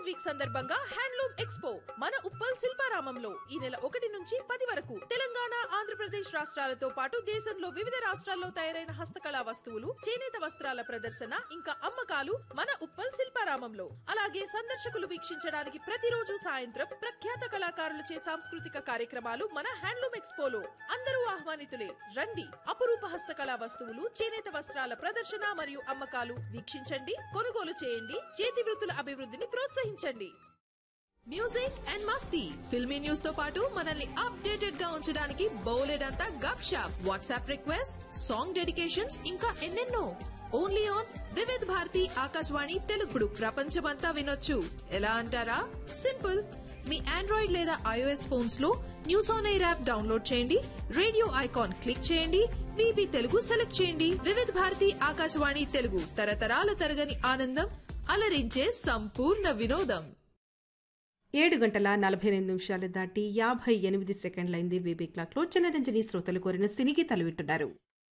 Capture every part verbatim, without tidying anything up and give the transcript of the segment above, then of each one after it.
Week సందర్భంగా handloom expo మన ఉప్పల్ శిల్పారామంలో ఈ నెల ఒకటి నుంచి పది వరకు తెలంగాణ, ఆంధ్రప్రదేశ్ రాష్ట్రాలతో పాటు దేశంలో వివిధ రాష్ట్రాల్లో తయారైన హస్తకళా వస్తువులు, చేనేత వస్త్రాల ప్రదర్శన ఇంకా అమ్మకాలు మన ఉప్పల్ శిల్పారామంలో. అలాగే సందర్శకులు వీక్షించడానికి ప్రతిరోజు సాయంత్రం ప్రఖ్యాత కళాకారులచే సాంస్కృతిక కార్యక్రమాలు మన హ్యాండ్లూమ్ ఎక్స్పోలో. అందరూ ఆహ్వానితులే. రండి, అపురూప హస్తకళా వస్తువులు, చేనేత వస్త్రాల ప్రదర్శన మరియు అమ్మకాలు వీక్షించండి, కొనుగోలు చేయండి, చేతి వృత్తుల అభివృద్ధిని ప్రోత్సహించండి. Music and Masti, filmy news తో పాటు మనల్ని అప్డేటెడ్ గా ఉంచడానికి బోలెడంతా గప్ shop, WhatsApp request, song dedications ఇంకా ఎన్నెన్నో. Only on Vividh Bharati Akashvani తెలుగుడు. ప్రపంచమంతా వినొచ్చు. ఎలా అంటారా? సింపుల్. మీ ఆండ్రాయిడ్ లేదా ఐఓఎస్ ఫోన్స్ లో news on air app download చేయండి, రేడియో ఐకాన్ క్లిక్ చేయండి, వీబీ తెలుగు సెలెక్ట్ చేయండి. వివిధ భారతి ఆకాశవాణి తెలుగు, తరతరాల తరగని ఆనందం, అలరించే సంపూర్ణ వినోదం. ఏడు గంటల నలభై ఎనిమిది నిమిషాలు దాటి యాభై ఎనిమిది సెకండ్లైంది. బీబీ క్లాక్ లో జనరంజని శ్రోతలు కోరిన సినిగీతాలు వింటున్నారు.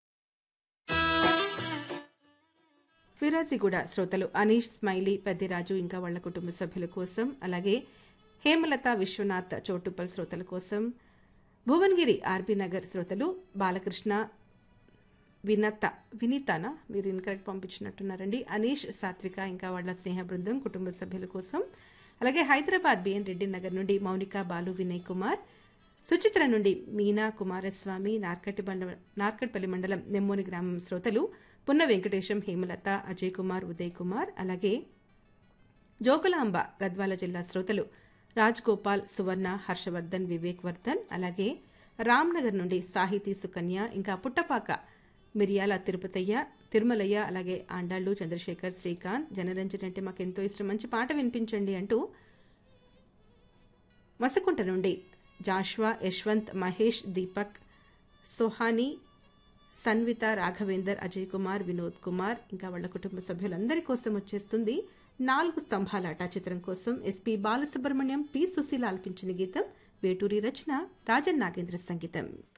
ఫిరాజిగూడ శ్రోతలు అనీష్, స్మైలీ, పెద్దిరాజు ఇంకా వాళ్ల కుటుంబ సభ్యుల కోసం, అలాగే హేమలత, విశ్వనాథ్, చోటుపల్ శ్రోతల కోసం, భువన్గిరి, ఆర్బీ నగర్ శ్రోతలు బాలకృష్ణ, వినత వినీతానా మీరు ఇన్కరెక్ట్ పంపించినట్టున్నారండి. అనీష్, సాత్విక ఇంకా వాళ్ల స్నేహ బృందం, కుటుంబ సభ్యుల కోసం, అలాగే హైదరాబాద్ బిఎన్ రెడ్డి నగర్ నుండి మౌనిక, బాలు, వినయ్ కుమార్, సుచిత్ర నుండి మీనా కుమారస్వామి, నార్కటి నార్కట్పల్లి మండలం నెమ్మోని గ్రామం శ్రోతలు పున్న వెంకటేశం, హేమలత, అజయ్ కుమార్, ఉదయ్ కుమార్, అలాగే జోగులాంబ గద్వాల జిల్లా శ్రోతలు రాజ్ గోపాల్, సువర్ణ, హర్షవర్ధన్, వివేక్ వర్ధన్, అలాగే రామ్నగర్ నుండి సాహితీ, సుకన్య, ఇంకా పుట్టపాక మిరియాల తిరుపతయ్య, తిరుమలయ్య, అలాగే ఆండాళ్లు, చంద్రశేఖర్, శ్రీకాంత్. జనరంజన్ అంటే మాకు ఎంతో ఇష్టం, మంచి పాట వినిపించండి అంటూ మసకుంట నుండి జాష్వా, యశ్వంత్, మహేష్, దీపక్, సోహాని, సన్విత, రాఘవేందర్, అజయ్ కుమార్, వినోద్ కుమార్ ఇంకా వాళ్ల కుటుంబ సభ్యులందరి కోసం వచ్చేస్తుంది నాలుగు స్తంభాలాట చిత్రం కోసం ఎస్పీ బాలసుబ్రహ్మణ్యం, పి సుశీల ఆలపించిన గీతం, వేటూరి రచన, రాజన్ నాగేంద్ర సంగీతం.